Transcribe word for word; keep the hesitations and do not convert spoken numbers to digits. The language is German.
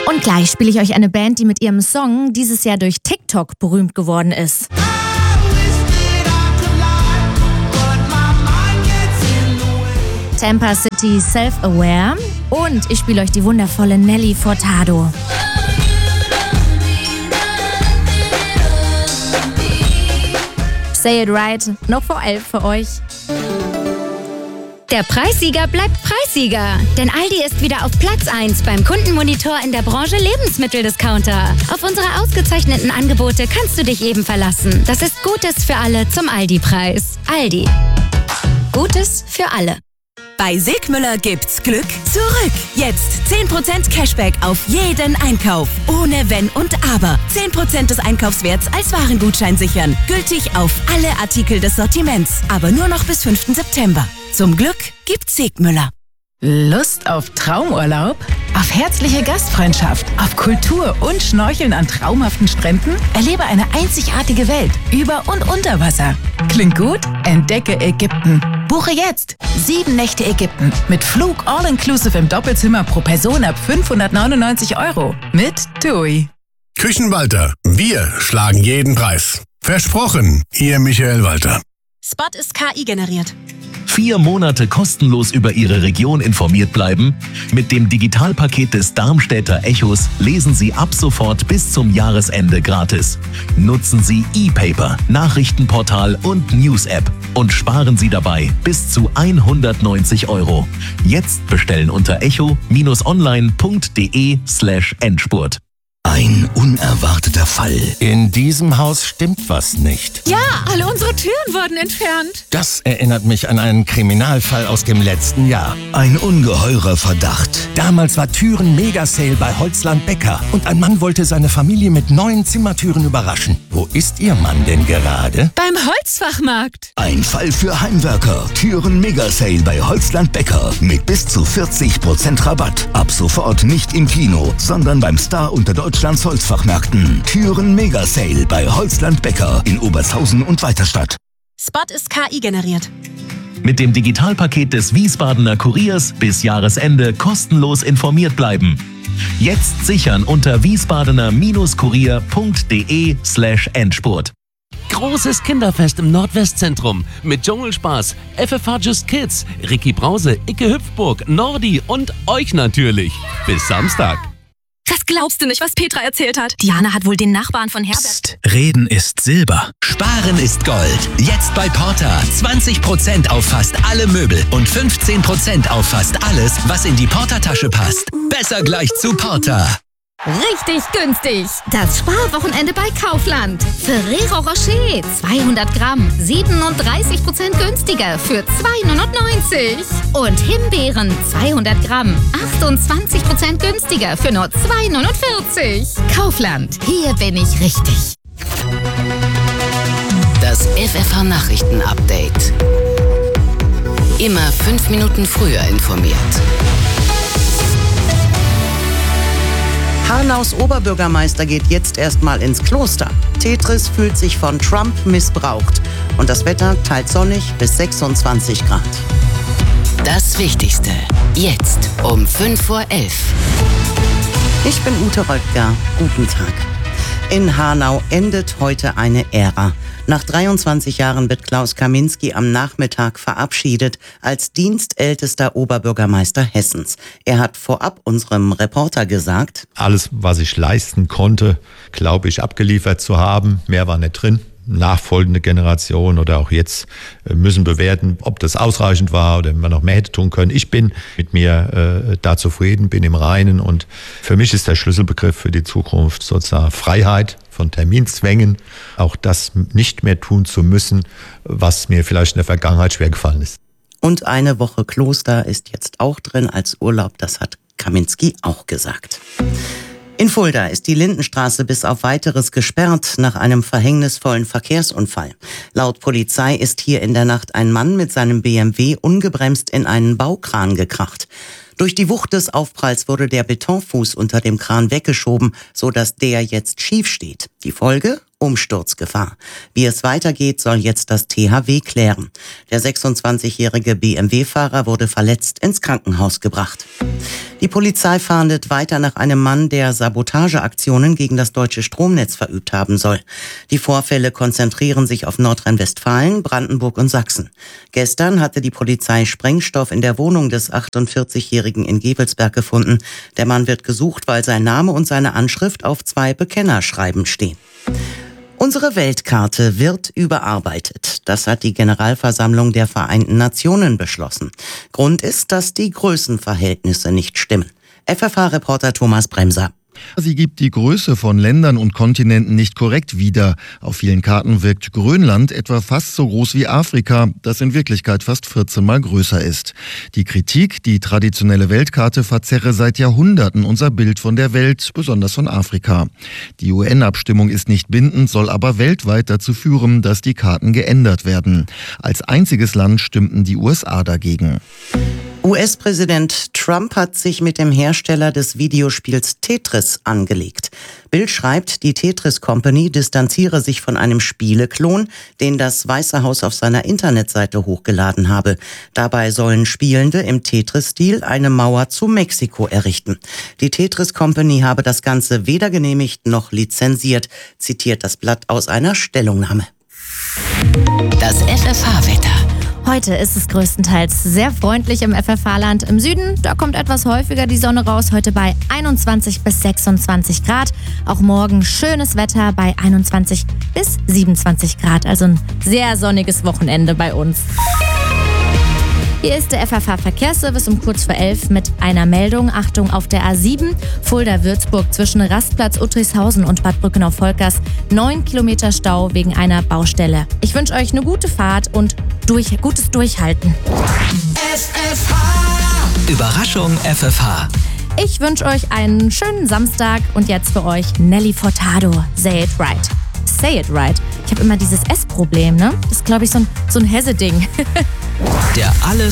Und gleich spiele ich euch eine Band, die mit ihrem Song dieses Jahr durch TikTok berühmt geworden ist. Tampa City Self-Aware. Und ich spiele euch die wundervolle Nelly Furtado. Say it right, noch vor elf für euch. Der Preissieger bleibt Preissieger, denn Aldi ist wieder auf Platz eins beim Kundenmonitor in der Branche Lebensmitteldiscounter. Auf unsere ausgezeichneten Angebote kannst du dich eben verlassen. Das ist Gutes für alle zum Aldi-Preis. Aldi. Gutes für alle. Bei Sigmüller gibt's Glück zurück. Jetzt zehn Prozent Cashback auf jeden Einkauf. Ohne Wenn und Aber. zehn Prozent des Einkaufswerts als Warengutschein sichern. Gültig auf alle Artikel des Sortiments. Aber nur noch bis fünften September. Zum Glück gibt's Sigmüller. Lust auf Traumurlaub? Auf herzliche Gastfreundschaft? Auf Kultur und Schnorcheln an traumhaften Stränden? Erlebe eine einzigartige Welt über und unter Wasser. Klingt gut? Entdecke Ägypten. Buche jetzt sieben Nächte Ägypten mit Flug all-inclusive im Doppelzimmer pro Person ab fünfhundertneunundneunzig Euro mit TUI. Küchenwalter, wir schlagen jeden Preis. Versprochen, Ihr Michael Walter. Spot ist K I generiert. Vier Monate kostenlos über Ihre Region informiert bleiben? Mit dem Digitalpaket des Darmstädter Echos lesen Sie ab sofort bis zum Jahresende gratis. Nutzen Sie E-Paper, Nachrichtenportal und News-App und sparen Sie dabei bis zu hundertneunzig Euro. Jetzt bestellen unter echo-online.de slash Endspurt. Ein unerwarteter Fall. In diesem Haus stimmt was nicht. Ja, alle unsere Türen wurden entfernt. Das erinnert mich an einen Kriminalfall aus dem letzten Jahr. Ein ungeheurer Verdacht. Damals war Türen-Mega-Sale bei Holzland Becker und ein Mann wollte seine Familie mit neuen Zimmertüren überraschen. Wo ist Ihr Mann denn gerade? Beim Holzfachmarkt. Ein Fall für Heimwerker. Türen-Mega-Sale bei Holzland Becker mit bis zu vierzig Prozent Rabatt. Ab sofort nicht im Kino, sondern beim Star unter Deutschlands Holzfachmärkten. Türen-Mega-Sale bei Holzland Becker in Obershausen und Weiterstadt. Spot ist K I generiert. Mit dem Digitalpaket des Wiesbadener Kuriers bis Jahresende kostenlos informiert bleiben. Jetzt sichern unter wiesbadener-kurier.de slash Endspurt. Großes Kinderfest im Nordwestzentrum mit Dschungelspaß, F F H Just Kids, Ricky Brause, Icke Hüpfburg, Nordi und euch natürlich. Bis Samstag. Das glaubst du nicht, was Petra erzählt hat. Diana hat wohl den Nachbarn von Herbert... Psst, Reden ist Silber. Sparen ist Gold. Jetzt bei Porta. zwanzig Prozent auf fast alle Möbel und fünfzehn Prozent auf fast alles, was in die Porta-Tasche passt. Besser gleich zu Porta. Richtig günstig. Das Sparwochenende bei Kaufland. Ferrero Rocher zweihundert Gramm, siebenunddreißig Prozent günstiger für zwei neunundneunzig. Und Himbeeren zweihundert Gramm, achtundzwanzig Prozent günstiger für nur zwei neunundvierzig. Kaufland, hier bin ich richtig. Das F F H-Nachrichten-Update. Immer fünf Minuten früher informiert. Hanaus Oberbürgermeister geht jetzt erstmal ins Kloster. Tetris fühlt sich von Trump missbraucht. Und das Wetter teilt sonnig bis sechsundzwanzig Grad. Das Wichtigste. Jetzt um fünf vor elf. Ich bin Ute Röttger. Guten Tag. In Hanau endet heute eine Ära. Nach dreiundzwanzig Jahren wird Klaus Kaminski am Nachmittag verabschiedet als dienstältester Oberbürgermeister Hessens. Er hat vorab unserem Reporter gesagt: Alles, was ich leisten konnte, glaube ich, abgeliefert zu haben. Mehr war nicht drin. Nachfolgende Generation oder auch jetzt müssen bewerten, ob das ausreichend war oder man noch mehr hätte tun können. Ich bin mit mir äh, da zufrieden, bin im Reinen und für mich ist der Schlüsselbegriff für die Zukunft sozusagen Freiheit von Terminzwängen, auch das nicht mehr tun zu müssen, was mir vielleicht in der Vergangenheit schwer gefallen ist. Und eine Woche Kloster ist jetzt auch drin als Urlaub, das hat Kaminski auch gesagt. In Fulda ist die Lindenstraße bis auf Weiteres gesperrt nach einem verhängnisvollen Verkehrsunfall. Laut Polizei ist hier in der Nacht ein Mann mit seinem B M W ungebremst in einen Baukran gekracht. Durch die Wucht des Aufpralls wurde der Betonfuß unter dem Kran weggeschoben, sodass der jetzt schief steht. Die Folge? Umsturzgefahr. Wie es weitergeht, soll jetzt das T H W klären. Der sechsundzwanzigjährige B M W-Fahrer wurde verletzt ins Krankenhaus gebracht. Die Polizei fahndet weiter nach einem Mann, der Sabotageaktionen gegen das deutsche Stromnetz verübt haben soll. Die Vorfälle konzentrieren sich auf Nordrhein-Westfalen, Brandenburg und Sachsen. Gestern hatte die Polizei Sprengstoff in der Wohnung des achtundvierzigjährigen in Gevelsberg gefunden. Der Mann wird gesucht, weil sein Name und seine Anschrift auf zwei Bekennerschreiben stehen. Unsere Weltkarte wird überarbeitet. Das hat die Generalversammlung der Vereinten Nationen beschlossen. Grund ist, dass die Größenverhältnisse nicht stimmen. F F H-Reporter Thomas Bremser. Sie gibt die Größe von Ländern und Kontinenten nicht korrekt wieder. Auf vielen Karten wirkt Grönland etwa fast so groß wie Afrika, das in Wirklichkeit fast vierzehn Mal größer ist. Die Kritik, die traditionelle Weltkarte verzerre seit Jahrhunderten unser Bild von der Welt, besonders von Afrika. Die U N-Abstimmung ist nicht bindend, soll aber weltweit dazu führen, dass die Karten geändert werden. Als einziges Land stimmten die U S A dagegen. U S-Präsident Trump hat sich mit dem Hersteller des Videospiels Tetris angelegt. Bild schreibt, die Tetris Company distanziere sich von einem Spieleklon, den das Weiße Haus auf seiner Internetseite hochgeladen habe. Dabei sollen Spielende im Tetris-Stil eine Mauer zu Mexiko errichten. Die Tetris Company habe das Ganze weder genehmigt noch lizenziert, zitiert das Blatt aus einer Stellungnahme. Das F F H-Wetter. Heute ist es größtenteils sehr freundlich im F F H-Land. Im Süden, da kommt etwas häufiger die Sonne raus, heute bei einundzwanzig bis sechsundzwanzig Grad. Auch morgen schönes Wetter bei einundzwanzig bis siebenundzwanzig Grad. Also ein sehr sonniges Wochenende bei uns. Hier ist der F F H-Verkehrsservice um kurz vor elf mit einer Meldung. Achtung auf der A sieben, Fulda-Würzburg zwischen Rastplatz Uttrichshausen und Bad Brückenau-Volkers. Neun Kilometer Stau wegen einer Baustelle. Ich wünsche euch eine gute Fahrt und durch, gutes Durchhalten. F F H. Überraschung F F H. Ich wünsche euch einen schönen Samstag und jetzt für euch Nelly Furtado. Say it right. Say it right. Ich habe immer dieses S-Problem, ne? Das ist, glaube ich, so ein, so ein Hesse-Ding. Der Alles